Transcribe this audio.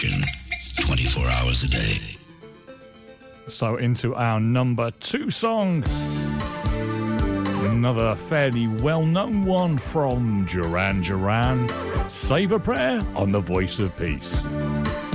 24 hours a day. So into our number 2 song. Another fairly well-known one from Duran Duran. Save a Prayer on the Voice of Peace.